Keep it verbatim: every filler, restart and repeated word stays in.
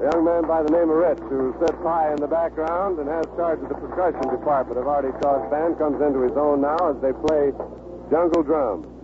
young man by the name of Ritz, who sits high in the background and has charge of the percussion department of Artie Shaw's band, comes into his own now as they play Jungle Drum.